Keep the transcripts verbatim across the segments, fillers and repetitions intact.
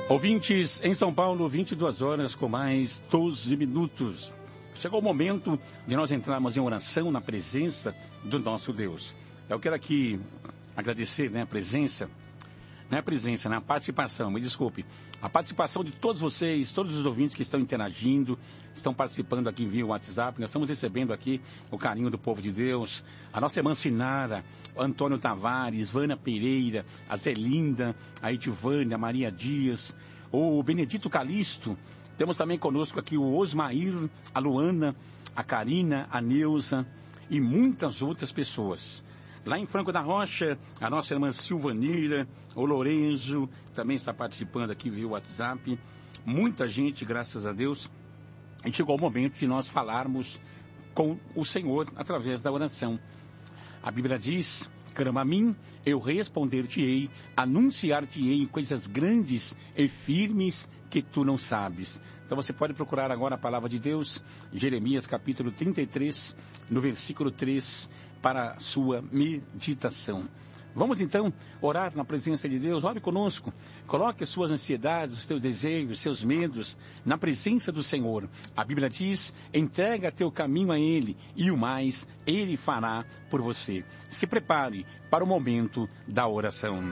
Ouvintes, em São Paulo, vinte e duas horas com mais doze minutos. Chegou o momento de nós entrarmos em oração na presença do nosso Deus. Eu quero aqui agradecer, né, a presença, não é a presença, né, a participação, me desculpe, a participação de todos vocês, todos os ouvintes que estão interagindo, estão participando aqui via WhatsApp. Nós estamos recebendo aqui o carinho do povo de Deus, a nossa irmã Sinara, o Antônio Tavares, Vânia Pereira, a Zelinda, a Edivânia, a Maria Dias, o Benedito Calixto. Temos também conosco aqui o Osmair, a Luana, a Karina, a Neuza e muitas outras pessoas. Lá em Franco da Rocha, a nossa irmã Silvanira, o Lorenzo, também está participando aqui via WhatsApp. Muita gente, graças a Deus. E chegou o momento de nós falarmos com o Senhor através da oração. A Bíblia diz: clama a mim, eu responder-te-ei, anunciar-te-ei coisas grandes e firmes que tu não sabes. Então você pode procurar agora a palavra de Deus, Jeremias capítulo trinta e três, no versículo três, para a sua meditação. Vamos então orar na presença de Deus. Ore conosco, coloque as suas ansiedades, os teus desejos, os seus medos na presença do Senhor. A Bíblia diz: entrega teu caminho a Ele e o mais Ele fará por você. Se prepare para o momento da oração.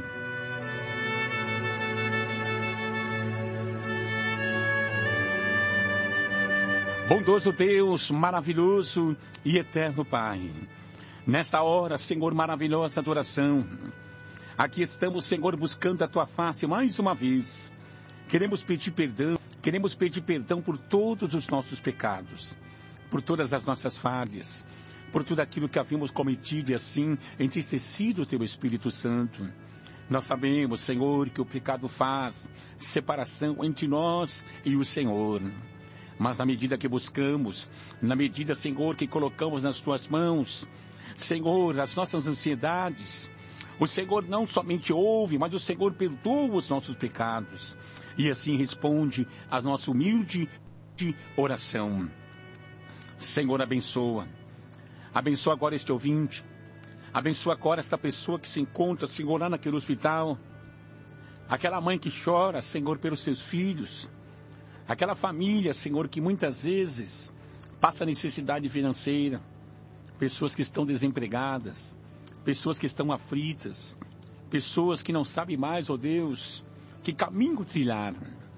Bondoso Deus, maravilhoso e eterno Pai, nesta hora, Senhor, maravilhosa adoração, aqui estamos, Senhor, buscando a Tua face mais uma vez. Queremos pedir perdão, queremos pedir perdão por todos os nossos pecados, por todas as nossas falhas, por tudo aquilo que havíamos cometido e assim entristecido o Teu Espírito Santo. Nós sabemos, Senhor, que o pecado faz separação entre nós e o Senhor. Mas na medida que buscamos, na medida, Senhor, que colocamos nas Tuas mãos, Senhor, as nossas ansiedades, o Senhor não somente ouve, mas o Senhor perdoa os nossos pecados. E assim responde a nossa humilde oração. Senhor, abençoa. Abençoa agora este ouvinte. Abençoa agora esta pessoa que se encontra, Senhor, lá naquele hospital. Aquela mãe que chora, Senhor, pelos seus filhos. Aquela família, Senhor, que muitas vezes passa necessidade financeira. Pessoas que estão desempregadas, pessoas que estão aflitas, pessoas que não sabem mais, ó Deus, que caminho trilhar.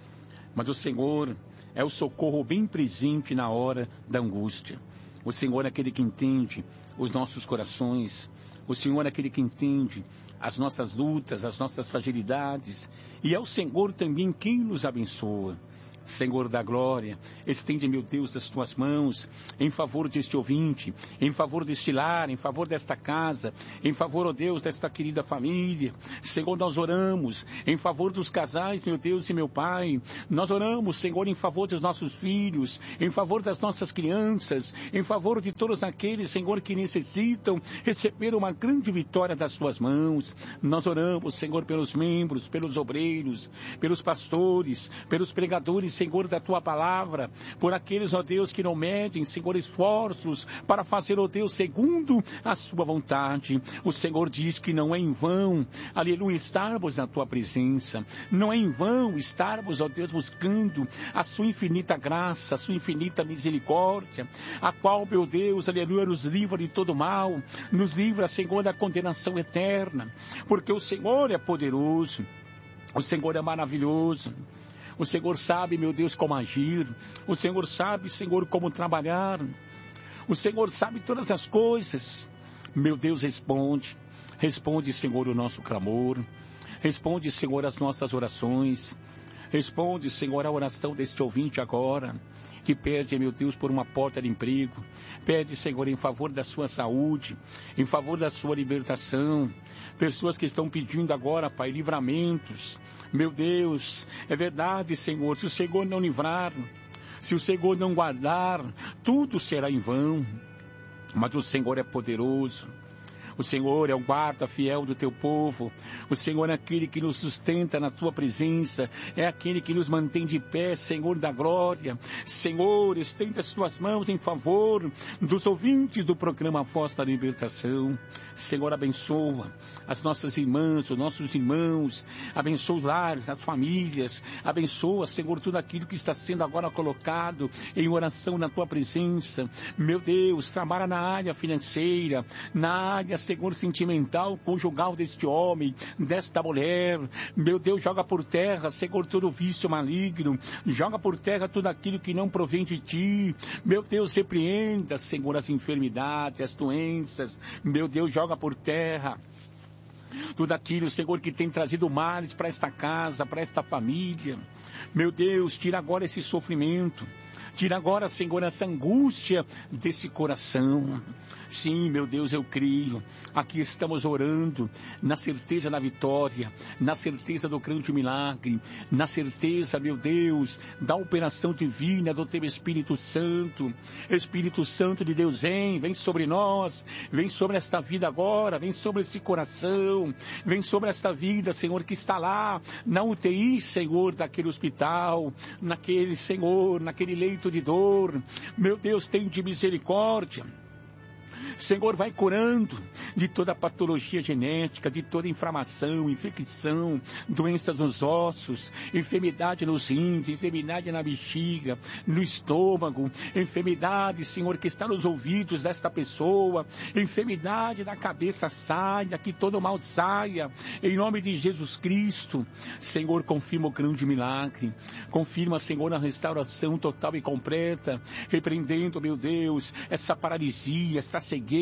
Mas o Senhor é o socorro bem presente na hora da angústia. O Senhor é aquele que entende os nossos corações. O Senhor é aquele que entende as nossas lutas, as nossas fragilidades. E é o Senhor também quem nos abençoa. Senhor da glória, estende, meu Deus, as tuas mãos em favor deste ouvinte, em favor deste lar, em favor desta casa, em favor, ó Deus, desta querida família. Senhor, nós oramos em favor dos casais, meu Deus e meu Pai. Nós oramos, Senhor, em favor dos nossos filhos, em favor das nossas crianças, em favor de todos aqueles, Senhor, que necessitam receber uma grande vitória das tuas mãos. Nós oramos, Senhor, pelos membros, pelos obreiros, pelos pastores, pelos pregadores, Senhor, da Tua palavra, por aqueles, ó Deus, que não medem, Senhor, esforços para fazer, ó Deus, segundo a Sua vontade. O Senhor diz que não é em vão, aleluia, estarmos na Tua presença. Não é em vão estarmos, ó Deus, buscando a Sua infinita graça, a Sua infinita misericórdia, a qual, meu Deus, aleluia, nos livra de todo mal, nos livra, Senhor, da condenação eterna, porque o Senhor é poderoso, o Senhor é maravilhoso. O Senhor sabe, meu Deus, como agir. O Senhor sabe, Senhor, como trabalhar. O Senhor sabe todas as coisas. Meu Deus, responde. Responde, Senhor, o nosso clamor. Responde, Senhor, as nossas orações. Responde, Senhor, a oração deste ouvinte agora, que pede, meu Deus, por uma porta de emprego. Pede, Senhor, em favor da sua saúde, em favor da sua libertação. Pessoas que estão pedindo agora, Pai, livramentos. Meu Deus, é verdade, Senhor, se o Senhor não livrar, se o Senhor não guardar, tudo será em vão. Mas o Senhor é poderoso. O Senhor é o guarda fiel do teu povo. O Senhor é aquele que nos sustenta na tua presença. É aquele que nos mantém de pé, Senhor da glória. Senhor, estenda as tuas mãos em favor dos ouvintes do programa Voz da Libertação. Senhor, abençoa as nossas irmãs, os nossos irmãos. Abençoa os lares, as famílias. Abençoa, Senhor, tudo aquilo que está sendo agora colocado em oração na tua presença. Meu Deus, trabalha na área financeira, na área, Senhor, sentimental, conjugal deste homem, desta mulher. Meu Deus, joga por terra, Senhor, todo vício maligno. Joga por terra tudo aquilo que não provém de ti. Meu Deus, repreenda, Senhor, as enfermidades, as doenças. Meu Deus, joga por terra tudo aquilo, Senhor, que tem trazido males para esta casa, para esta família. Meu Deus, tira agora esse sofrimento. Tira agora, Senhor, essa angústia desse coração. Sim, meu Deus, eu creio. Aqui estamos orando na certeza da vitória, na certeza do grande milagre, na certeza, meu Deus, da operação divina do teu Espírito Santo. Espírito Santo de Deus, vem, vem sobre nós, vem sobre esta vida agora, vem sobre esse coração, vem sobre esta vida, Senhor, que está lá na U T I, Senhor, daquele hospital, naquele, Senhor, naquele leito de dor. Meu Deus, tem de misericórdia. Senhor, vai curando de toda patologia genética, de toda inflamação, infecção, doenças nos ossos, enfermidade nos rins, enfermidade na bexiga, no estômago, enfermidade, Senhor, que está nos ouvidos desta pessoa, enfermidade na cabeça saia, que todo mal saia, em nome de Jesus Cristo. Senhor, confirma o grande milagre, confirma, Senhor, a restauração total e completa, repreendendo, meu Deus, essa paralisia, essa cegueira,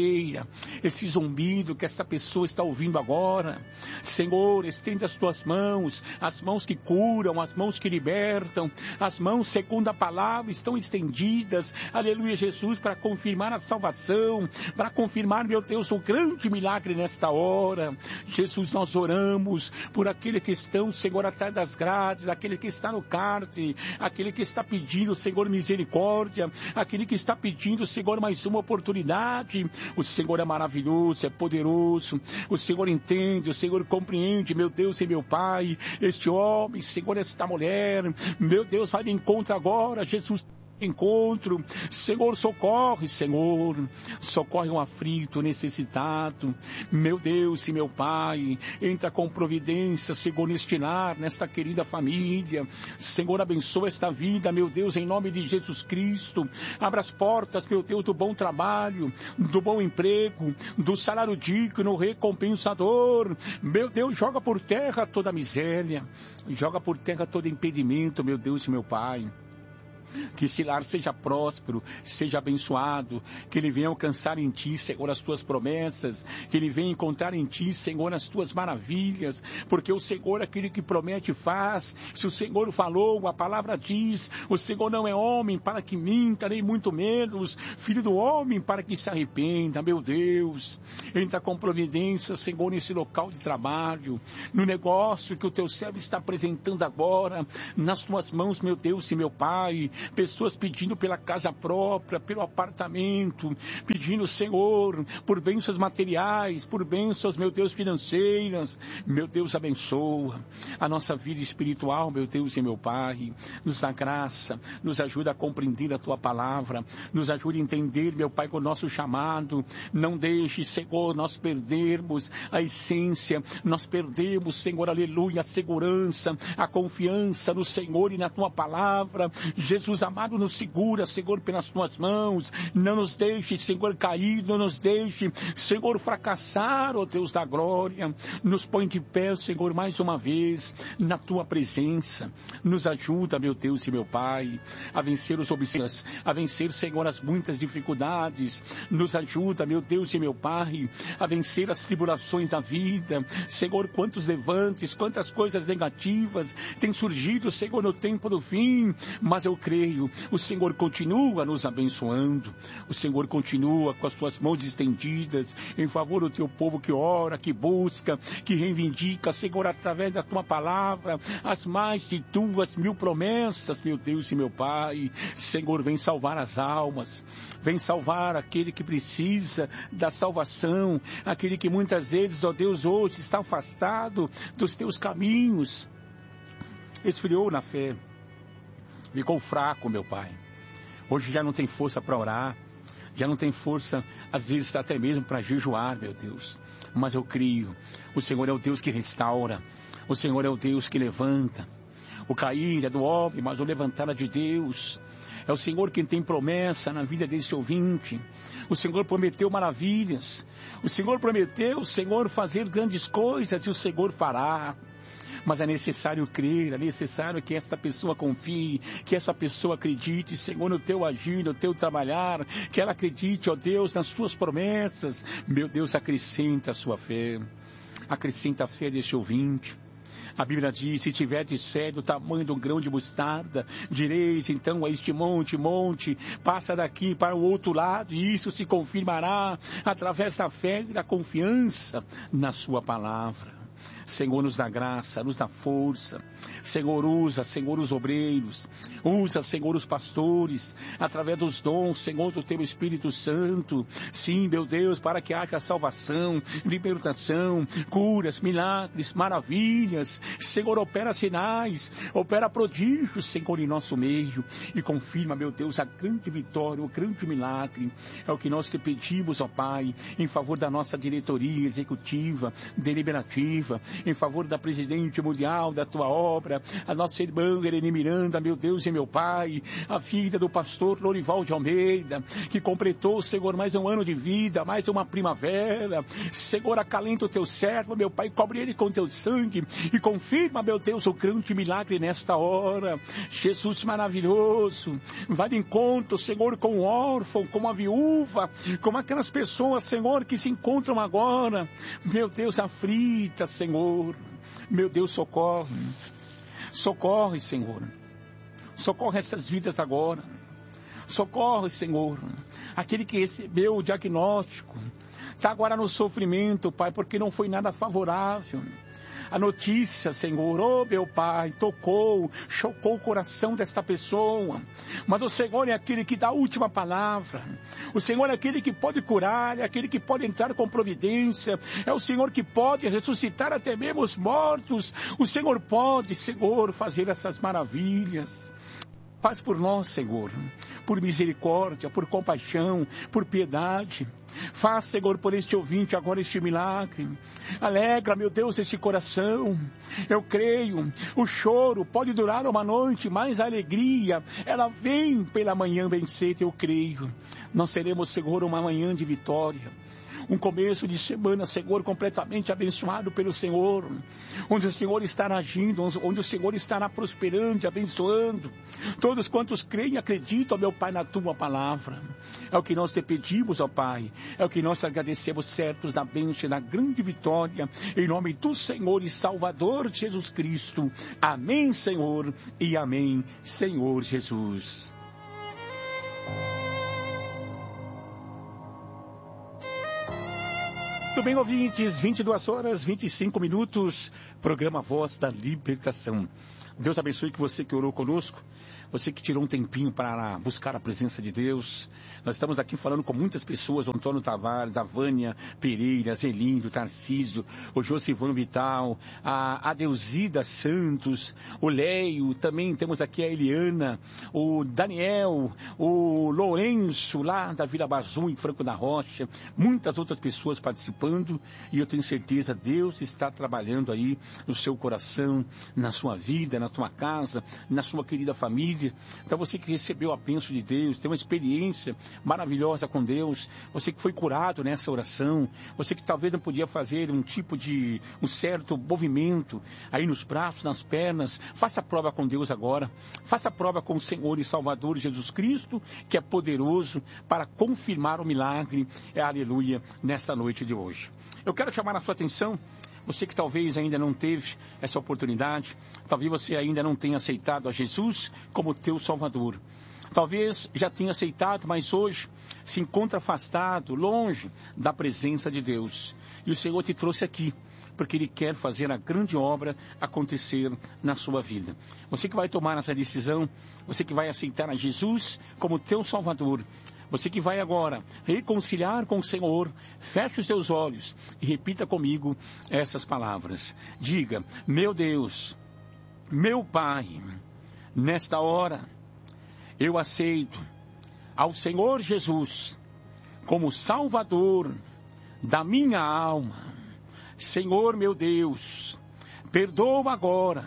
esse zumbido que essa pessoa está ouvindo agora. Senhor, estende as tuas mãos, as mãos que curam, as mãos que libertam, as mãos, segundo a palavra, estão estendidas, aleluia, Jesus, para confirmar a salvação, para confirmar, meu Deus, o grande milagre nesta hora. Jesus, nós oramos por aquele que estão, Senhor, atrás das grades, aquele que está no cárcere, aquele que está pedindo, Senhor, misericórdia, aquele que está pedindo, Senhor, mais uma oportunidade. O Senhor é maravilhoso, é poderoso, o Senhor entende, o Senhor compreende, meu Deus e meu Pai, este homem, Senhor, esta mulher, meu Deus, vai de encontro agora, Jesus. Encontro, Senhor, socorre, Senhor, socorre um aflito, necessitado, meu Deus e meu Pai, entra com providência, Senhor, neste lar, nesta querida família, Senhor, abençoa esta vida, meu Deus, em nome de Jesus Cristo, abra as portas, meu Deus, do bom trabalho, do bom emprego, do salário digno, recompensador, meu Deus, joga por terra toda a miséria, joga por terra todo impedimento, meu Deus e meu Pai. Que esse lar seja próspero, seja abençoado, que ele venha alcançar em ti, Senhor, as tuas promessas, que ele venha encontrar em ti, Senhor, as tuas maravilhas, porque o Senhor, aquele que promete, faz. Se o Senhor falou, a palavra diz, o Senhor não é homem para que minta, nem muito menos, filho do homem para que se arrependa. Meu Deus, entra com providência, Senhor, nesse local de trabalho, no negócio que o teu servo está apresentando agora, nas tuas mãos, meu Deus e meu Pai. Pessoas pedindo pela casa própria, pelo apartamento, pedindo, Senhor, por bênçãos materiais, por bênçãos, meu Deus, financeiras. Meu Deus, abençoa a nossa vida espiritual, meu Deus e meu Pai. Nos dá graça, nos ajuda a compreender a Tua palavra, nos ajuda a entender, meu Pai, com o nosso chamado. Não deixe, Senhor, nós perdermos a essência, nós perdemos, Senhor, aleluia, a segurança, a confiança no Senhor e na Tua palavra. Jesus amado, nos segura, Senhor, pelas tuas mãos, não nos deixe, Senhor, cair, não nos deixe, Senhor, fracassar, ó Deus da glória, nos põe de pé, Senhor, mais uma vez, na tua presença, nos ajuda, meu Deus e meu Pai, a vencer os obstáculos, a vencer, Senhor, as muitas dificuldades, nos ajuda, meu Deus e meu Pai, a vencer as tribulações da vida, Senhor, quantos levantes, quantas coisas negativas têm surgido, Senhor, no tempo do fim, mas eu creio, creio, o Senhor continua nos abençoando, o Senhor continua com as suas mãos estendidas em favor do teu povo que ora, que busca, que reivindica, Senhor, através da tua palavra, as mais de tuas mil promessas, meu Deus e meu Pai. Senhor, vem salvar as almas, vem salvar aquele que precisa da salvação, aquele que muitas vezes, ó Deus, hoje está afastado dos teus caminhos, esfriou na fé, ficou fraco, meu Pai. Hoje já não tem força para orar, já não tem força, às vezes até mesmo para jejuar, meu Deus. Mas eu creio, o Senhor é o Deus que restaura, o Senhor é o Deus que levanta. O cair é do homem, mas o levantar é de Deus. É o Senhor quem tem promessa na vida desse ouvinte. O Senhor prometeu maravilhas. O Senhor prometeu, o Senhor, fazer grandes coisas, e o Senhor fará. Mas é necessário crer, é necessário que essa pessoa confie, que essa pessoa acredite, Senhor, no teu agir, no teu trabalhar, que ela acredite, ó Deus, nas suas promessas. Meu Deus, acrescenta a sua fé, acrescenta a fé deste ouvinte. A Bíblia diz, se tiverdes fé do tamanho de um grão de mostarda, direis então a este monte, monte, passa daqui para o outro lado, e isso se confirmará através da fé e da confiança na sua palavra. Senhor, nos dá graça, nos dá força. Senhor, usa, Senhor, os obreiros. Usa, Senhor, os pastores, através dos dons, Senhor, do teu Espírito Santo. Sim, meu Deus, para que haja salvação, libertação, curas, milagres, maravilhas. Senhor, opera sinais, opera prodígios, Senhor, em nosso meio. E confirma, meu Deus, a grande vitória, o grande milagre. É o que nós te pedimos, ó Pai, em favor da nossa diretoria executiva, deliberativa, em favor da presidente mundial da tua obra, a nossa irmã Irene Miranda, meu Deus e meu Pai, a filha do pastor Lorival de Almeida, que completou, Senhor, mais um ano de vida, mais uma primavera. Senhor, acalenta o teu servo, meu Pai, cobre ele com teu sangue e confirma, meu Deus, o grande milagre nesta hora. Jesus maravilhoso, vai de encontro, Senhor, com o órfão, com a viúva, com aquelas pessoas, Senhor, que se encontram agora, meu Deus, aflitas, Senhor. Meu Deus, socorre, socorre, Senhor, socorre essas vidas agora, socorre, Senhor, aquele que recebeu o diagnóstico, está agora no sofrimento, Pai, porque não foi nada favorável. A notícia, Senhor, oh meu Pai, tocou, chocou o coração desta pessoa. Mas o Senhor é aquele que dá a última palavra. O Senhor é aquele que pode curar, é aquele que pode entrar com providência. É o Senhor que pode ressuscitar até mesmo os mortos. O Senhor pode, Senhor, fazer essas maravilhas. Faz por nós, Senhor, por misericórdia, por compaixão, por piedade. Faz, Senhor, por este ouvinte agora este milagre. Alegra, meu Deus, este coração. Eu creio, o choro pode durar uma noite, mas a alegria, ela vem pela manhã bem cedo, eu creio. Nós teremos, Senhor, uma manhã de vitória. Um começo de semana, Senhor, completamente abençoado pelo Senhor, onde o Senhor estará agindo, onde o Senhor estará prosperando, abençoando. Todos quantos creem e acreditam, meu Pai, na Tua palavra. É o que nós te pedimos, ó Pai, é o que nós agradecemos, certos da bênção e da grande vitória, em nome do Senhor e Salvador Jesus Cristo. Amém, Senhor, e amém, Senhor Jesus. Muito bem, ouvintes, vinte e duas horas, vinte e cinco minutos, programa Voz da Libertação. Deus abençoe que você que orou conosco, você que tirou um tempinho para buscar a presença de Deus. Nós estamos aqui falando com muitas pessoas, o Antônio Tavares, a Vânia Pereira, Zelindo, Tarcísio, o Josivano Vital, a Adeusida Santos, o Leio, também temos aqui a Eliana, o Daniel, o Lourenço, lá da Vila Bazum, em Franco da Rocha, muitas outras pessoas participando, e eu tenho certeza, Deus está trabalhando aí no seu coração, na sua vida, na tua casa, na sua querida família. Então você que recebeu a bênção de Deus, tem uma experiência maravilhosa com Deus, você que foi curado nessa oração, você que talvez não podia fazer um tipo de, um certo movimento aí nos braços, nas pernas, faça a prova com Deus agora, faça a prova com o Senhor e Salvador Jesus Cristo, que é poderoso para confirmar o milagre, é aleluia, nesta noite de hoje. Eu quero chamar a sua atenção Você que talvez ainda não teve essa oportunidade, talvez você ainda não tenha aceitado a Jesus como teu Salvador. Talvez já tenha aceitado, mas hoje se encontra afastado, longe da presença de Deus. E o Senhor te trouxe aqui, porque Ele quer fazer a grande obra acontecer na sua vida. Você que vai tomar essa decisão, você que vai aceitar a Jesus como teu Salvador, você que vai agora reconciliar com o Senhor, feche os seus olhos e repita comigo essas palavras. Diga: meu Deus, meu Pai, nesta hora eu aceito ao Senhor Jesus como Salvador da minha alma. Senhor meu Deus, perdoa agora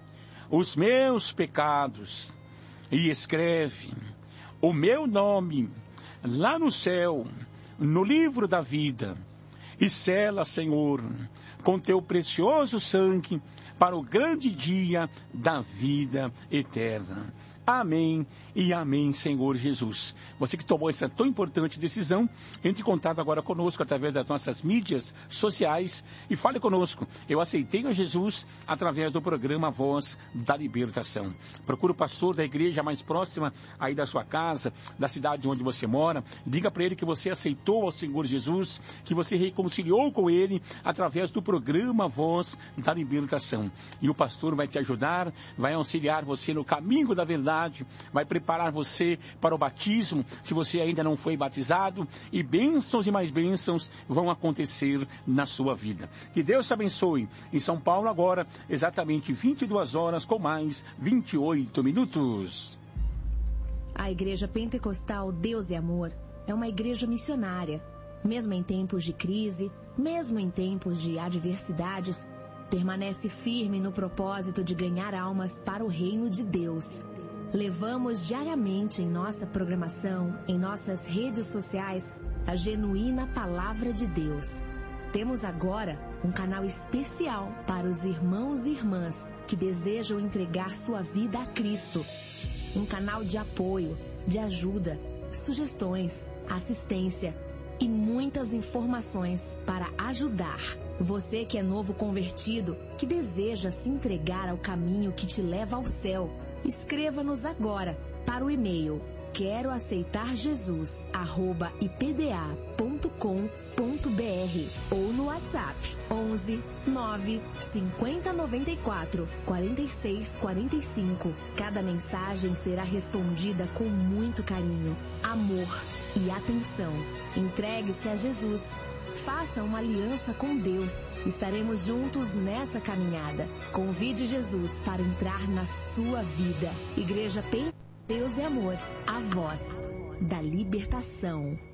os meus pecados e escreve o meu nome lá no céu, no livro da vida, e sela, Senhor, com teu precioso sangue para o grande dia da vida eterna. Amém e amém, Senhor Jesus. Você que tomou essa tão importante decisão, entre em contato agora conosco através das nossas mídias sociais e fale conosco. Eu aceitei a Jesus através do programa Voz da Libertação. Procura o pastor da igreja mais próxima aí da sua casa, da cidade onde você mora. Diga para ele que você aceitou ao Senhor Jesus, que você reconciliou com ele através do programa Voz da Libertação. E o pastor vai te ajudar, vai auxiliar você no caminho da verdade, vai preparar você para o batismo, se você ainda não foi batizado, e bênçãos e mais bênçãos vão acontecer na sua vida. Que Deus te abençoe. Em São Paulo agora, exatamente vinte e duas horas com mais vinte e oito minutos. A Igreja Pentecostal Deus e Amor é uma igreja missionária. Mesmo em tempos de crise, mesmo em tempos de adversidades, permanece firme no propósito de ganhar almas para o reino de Deus. Levamos diariamente em nossa programação, em nossas redes sociais, a genuína Palavra de Deus. Temos agora um canal especial para os irmãos e irmãs que desejam entregar sua vida a Cristo. Um canal de apoio, de ajuda, sugestões, assistência e muitas informações para ajudar. Você que é novo convertido, que deseja se entregar ao caminho que te leva ao céu, escreva-nos agora para o e-mail quero aceitar Jesus arroba i p d a ponto com ponto b r ou no WhatsApp onze nove cinquenta noventa e quatro quarenta e seis quarenta e cinco. Cada mensagem será respondida com muito carinho, amor e atenção. Entregue-se a Jesus. Faça uma aliança com Deus. Estaremos juntos nessa caminhada. Convide Jesus para entrar na sua vida. Igreja P. Deus e Amor, a voz da libertação.